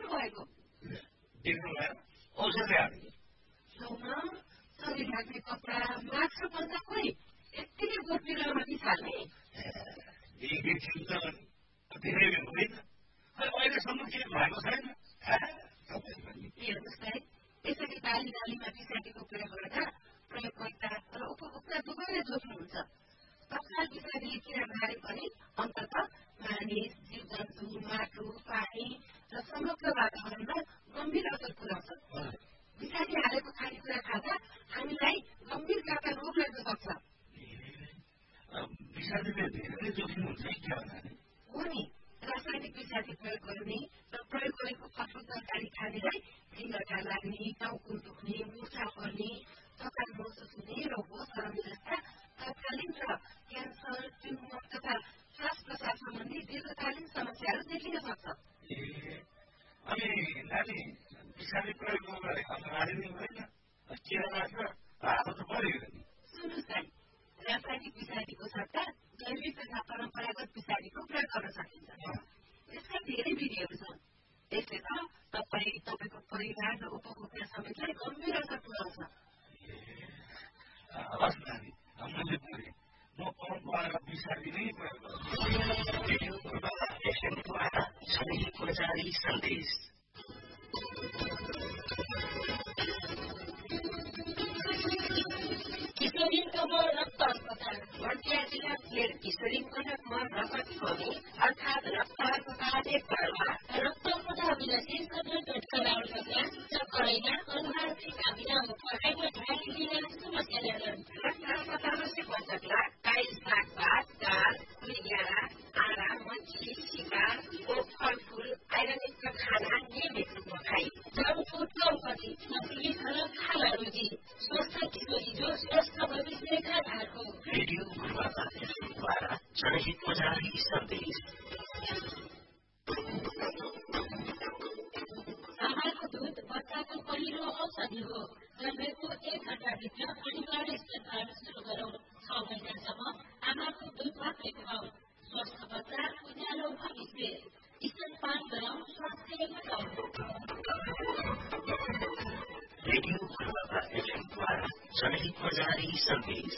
देख्नु भएको देख्नु भयो औषधि हाल्नु शरीर ढाक्ने कपडा मास्क पर्दा खोइ यत्तिकै बोटतिर नदिसाल्ने एकछिन त धेरै दिन होइन अहिलेसम्म के भएको छैन हेर्नुहोस् है यसरी बाली नालीमा विषादीको प्रयोग गर्दा प्रयोगकर्ता र उपभोक्ता दुवैले जोख्नुहुन्छ तत्काल विषादीले किरा मारे पनि अन्तत मानिस जीवजन्तु माटो पानी र समग्र वातावरणमा गम्भीर असर पुर्याउँछ विषादी हालेको खानेकुरा खाँदा हामीलाई गम्भीर खालका रोग लाग्न सक्छ विषादीले धेरै जोखिम हुन्छ हो नि रासायनिक विषादी प्रयोग गर्ने र प्रयोग गरेको फलफुल तरकारी खानेलाई जिङ्गटा लाग्ने टाउको दुख्ने मुर्छा पर्ने थकान महसुस हुने र होस हराउने जस्ता तत्कालीन र क्यान्सर ट्युमर तथा श्वास प्रश्वास सम्बन्धी दीर्घकालीन समस्याहरू देखिन सक्छ अनि नानी विषादी प्रयोग गरेको मारिने होइन के लाग्छ हात त पऱ्यो नि सुन्नुहोस् है रासायनिक विषादीको सट्टा जैविक तथा परम्परागत विषादीको प्रयोग गर्न सकिन्छ यसका धेरै विधिहरू छन् यसले त तपाईँको परिवार र उपभोक्ता समेतलाई गम्भीर असर पुर्याउँछ हस् नानी मैले पढेँ म परम्परागत विषादी नै प्रयोग गर्छु किशोरीको मर रक्त अस्पताल मन्त्रिया जिल्ला खेल किशोरीको मर रगत कमी अर्थात् रक्त अस्पताल नेपालमा रक्त पदाबिना शीर्षक गराउन सक्ने चक्करैना अनुहार काबिना मुखमा ढाकिदिन समस्या निर्णय रक्त अस्पतालमा से बच्चकला टाइल सागपात दाल कुलियारा आरा मच्छी शिकार ओ फलफूल आइरनयुक्त खाना नियमित रूपमा खाई जंक फूड कम गरी नकली खाना खाना रुचि स्वस्थ किशोरी जो स्वस्थ भविष्य का धार हो रेडियो द्वारा जनहितमा जारी सन्देश आमाको दूध बच्चाको पहिलो औषधि हो जन्मेको 1 घण्टाभित्र अनिवार्य स्तनपान सुरु गरौँ 6 महिनासम्म आमाको दूध मात्रै खुवाऊ स्वस्थ बच्चा उज्यालो भविष्य स्तनपान गराउँ स्वास्थ्य बचाऊ रेडियो द्वारा जनहितमा जारी सन्देश